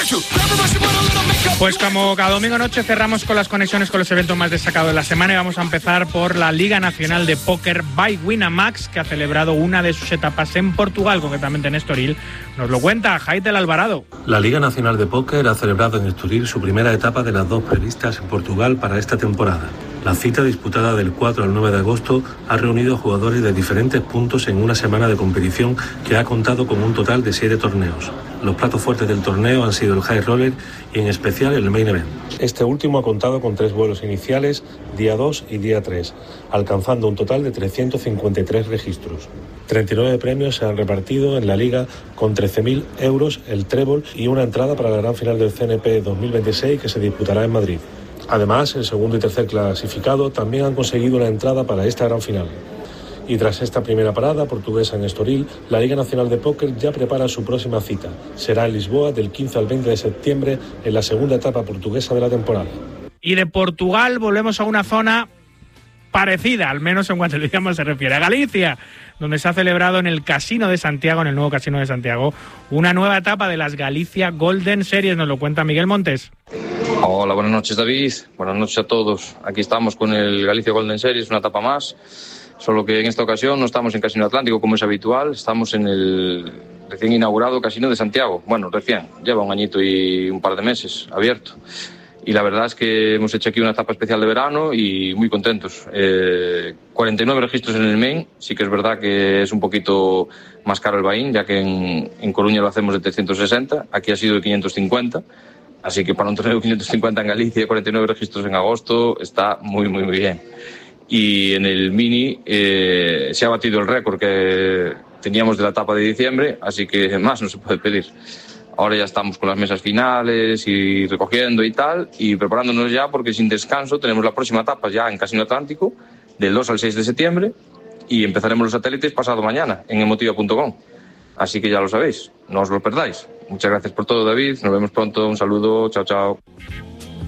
Pues como cada domingo noche cerramos con las conexiones con los eventos más destacados de la semana y vamos a empezar por la Liga Nacional de Póker by Winamax, que ha celebrado una de sus etapas en Portugal, concretamente en Estoril. Nos lo cuenta Jaitel Alvarado. La Liga Nacional de Póker ha celebrado en Estoril su primera etapa de las dos previstas en Portugal para esta temporada. La cita, disputada del 4 al 9 de agosto, ha reunido a jugadores de diferentes puntos en una semana de competición que ha contado con un total de 7 torneos. Los platos fuertes del torneo han sido el High Roller y en especial el Main Event. Este último ha contado con 3 vuelos iniciales, día 2 y día 3, alcanzando un total de 353 registros. 39 premios se han repartido en la liga, con 13.000 euros el trébol y una entrada para la gran final del CNP 2026 que se disputará en Madrid. Además, el segundo y tercer clasificado también han conseguido una entrada para esta gran final. Y tras esta primera parada portuguesa en Estoril, la Liga Nacional de Póker ya prepara su próxima cita. Será en Lisboa del 15 al 20 de septiembre en la segunda etapa portuguesa de la temporada. Y de Portugal volvemos a una zona parecida, al menos en cuanto al idioma se refiere, a Galicia, donde se ha celebrado en el Casino de Santiago, en el nuevo Casino de Santiago, una nueva etapa de las Galicia Golden Series. Nos lo cuenta Miguel Montes. Hola, buenas noches David, buenas noches a todos. Aquí estamos con el Galicia Golden Series, una etapa más, solo que en esta ocasión no estamos en Casino Atlántico como es habitual, estamos en el recién inaugurado Casino de Santiago. Bueno, recién, lleva un añito y un par de meses abierto. Y la verdad es que hemos hecho aquí una etapa especial de verano y muy contentos. 49 registros en el main, sí que es verdad que es un poquito más caro el buy-in, ya que en Coruña lo hacemos de 360, aquí ha sido de 550. Así que para un torneo de 550 en Galicia, 49 registros en agosto, está muy, muy, muy bien. Y en el mini se ha batido el récord que teníamos de la etapa de diciembre, así que más no se puede pedir. Ahora ya estamos con las mesas finales y recogiendo y tal, y preparándonos ya porque sin descanso tenemos la próxima etapa ya en Casino Atlántico, del 2 al 6 de septiembre, y empezaremos los satélites pasado mañana en emotiva.com. Así que ya lo sabéis, no os lo perdáis. Muchas gracias por todo, David. Nos vemos pronto. Un saludo. Chao, chao.